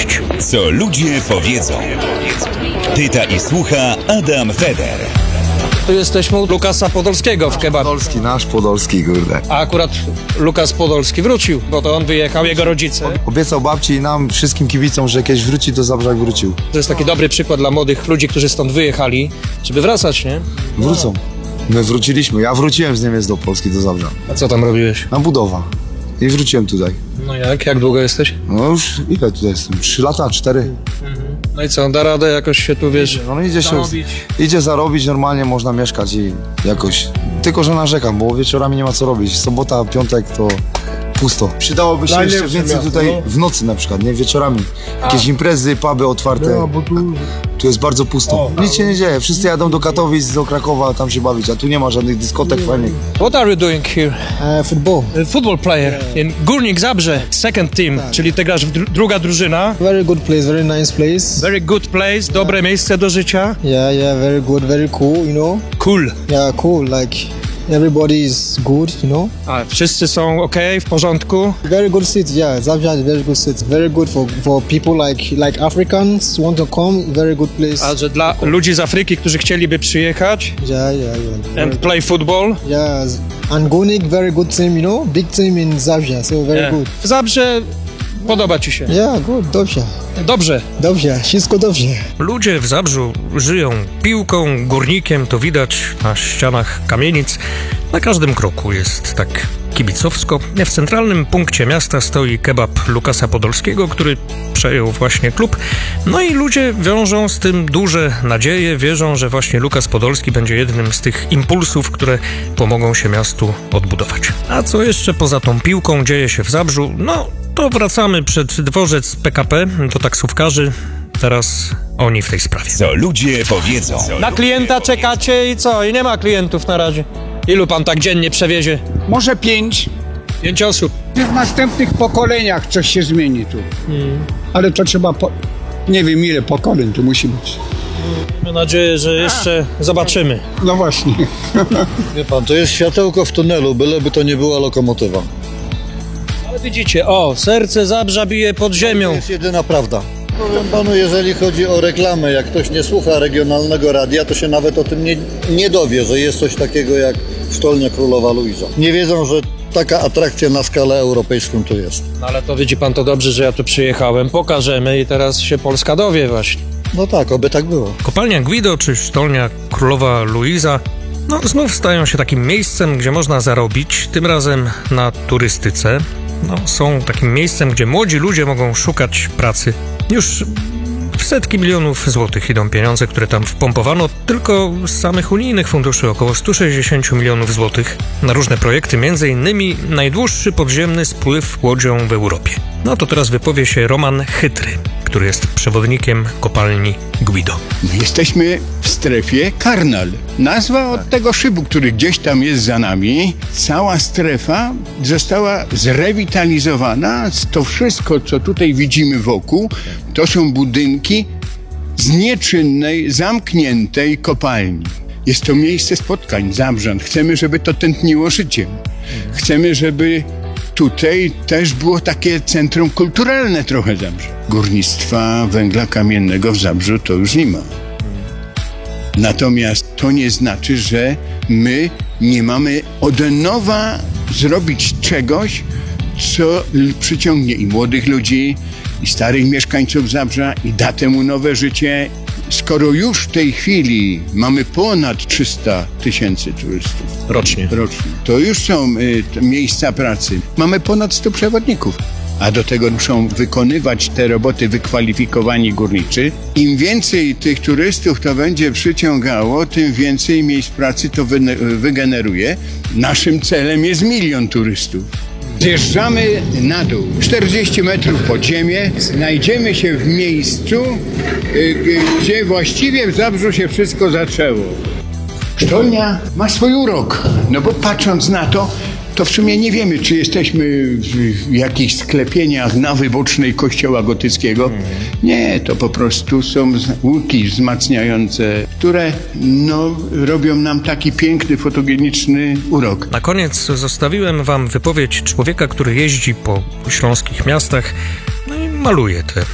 gość. Co ludzie powiedzą. Pyta i słucha Adam Feder. Tu jesteśmy u Lukasa Podolskiego w kebabie. Nasz Podolski, kurde. A akurat Lukas Podolski wrócił, bo to on wyjechał, jego rodzice. Obiecał babci i nam, wszystkim kibicom, że kiedyś wróci do Zabrza, jak wrócił. To jest taki dobry przykład dla młodych ludzi, którzy stąd wyjechali, żeby wracać, nie? Wrócą. My wróciliśmy. Ja wróciłem z Niemiec do Polski, do Zabrza. A co tam robiłeś? Na budowa. I wróciłem tutaj. No jak długo jesteś? No już, ile tutaj jestem? 3 lata, 4. No i co, da radę jakoś się tu, wiesz, No idzie się, zarobić? idzie zarobić, normalnie można mieszkać i jakoś. Tylko, że narzekam, bo wieczorami nie ma co robić. Sobota, piątek to pusto. Przydałoby się jeszcze więcej tutaj w nocy na przykład, nie? Wieczorami. Jakieś imprezy, puby otwarte. No, bo Tu jest bardzo pusto. Nic się nie dzieje. Wszyscy jadą do Katowic, do Krakowa, tam się bawić, a tu nie ma żadnych dyskotek fajnych. What are you doing here? football. Football player in Górnik Zabrze, second team, czyli ty grasz w druga drużyna. Very good place, very nice place. Very good place, dobre miejsce do życia. Yeah, very good, very cool, you know. Cool. Yeah, cool, like everybody is good, you know. A wszyscy są okej, w porządku? Very good city, yeah. Zabrze is very good city. Very good for people like Africans want to come. Very good place. A że dla ludzi z Afryki, którzy chcieliby przyjechać Yeah. and play football. Yeah, and Górnik, very good team, you know. Big team in Zabrze, so very good. W Zabrze podoba ci się? Yeah, good, dobrze. Dobrze. Wszystko dobrze. Ludzie w Zabrzu żyją piłką, górnikiem, to widać na ścianach kamienic. Na każdym kroku jest tak kibicowsko. W centralnym punkcie miasta stoi kebab Lukasa Podolskiego, który przejął właśnie klub. No i ludzie wiążą z tym duże nadzieje, wierzą, że właśnie Lukas Podolski będzie jednym z tych impulsów, które pomogą się miastu odbudować. A co jeszcze poza tą piłką dzieje się w Zabrzu? No, to wracamy przed dworzec PKP do taksówkarzy. Teraz oni w tej sprawie. Co ludzie powiedzą. Na klienta czekacie i co? I nie ma klientów na razie. Ilu pan tak dziennie przewiezie? Może 5. 5 osób. W następnych pokoleniach coś się zmieni tu. Ale to trzeba, nie wiem ile pokoleń tu musi być. Mam nadzieję, że jeszcze zobaczymy. No właśnie. Wie pan, to jest światełko w tunelu, byleby to nie była lokomotywa. Ale widzicie, serce Zabrza bije pod To ziemią. jest jedyna prawda. Powiem panu, jeżeli chodzi o reklamę, jak ktoś nie słucha regionalnego radia, to się nawet o tym nie dowie, że jest coś takiego jak Sztolnia Królowa Luiza. Nie wiedzą, że taka atrakcja na skalę europejską tu jest. No ale to widzi pan to dobrze, że ja tu przyjechałem. Pokażemy i teraz się Polska dowie właśnie. No tak, oby tak było. Kopalnia Guido czy Sztolnia Królowa Luiza znów stają się takim miejscem, gdzie można zarobić, tym razem na turystyce. Są takim miejscem, gdzie młodzi ludzie mogą szukać pracy. Już w setki milionów złotych idą pieniądze, które tam wpompowano tylko z samych unijnych funduszy, około 160 milionów złotych na różne projekty, między innymi najdłuższy podziemny spływ łodzią w Europie. To teraz wypowie się Roman Chytry, który jest przewodnikiem kopalni Guido. Jesteśmy w strefie Karnal. Nazwa od tego szybu, który gdzieś tam jest za nami. Cała strefa została zrewitalizowana. To wszystko, co tutaj widzimy wokół, to są budynki z nieczynnej, zamkniętej kopalni. Jest to miejsce spotkań Zabrzan. Chcemy, żeby to tętniło życiem. Chcemy, żeby tutaj też było takie centrum kulturalne trochę Zabrze. Górnictwa węgla kamiennego w Zabrzu to już nie ma. Natomiast to nie znaczy, że my nie mamy od nowa zrobić czegoś, co przyciągnie i młodych ludzi, i starych mieszkańców Zabrza, i da temu nowe życie. Skoro już w tej chwili mamy ponad 300 tysięcy turystów Rocznie. to już są miejsca pracy. Mamy ponad 100 przewodników, a do tego muszą wykonywać te roboty wykwalifikowani górniczy. Im więcej tych turystów to będzie przyciągało, tym więcej miejsc pracy to wygeneruje. Naszym celem jest 1 milion turystów. Zjeżdżamy na dół, 40 metrów pod ziemię, znajdziemy się w miejscu, gdzie właściwie w Zabrzu się wszystko zaczęło. Sztolnia ma swój urok, bo patrząc na to w sumie nie wiemy, czy jesteśmy w jakichś sklepieniach nawy bocznej kościoła gotyckiego. Nie, to po prostu są łuki wzmacniające, które robią nam taki piękny, fotogeniczny urok. Na koniec zostawiłem wam wypowiedź człowieka, który jeździ po śląskich miastach i maluje te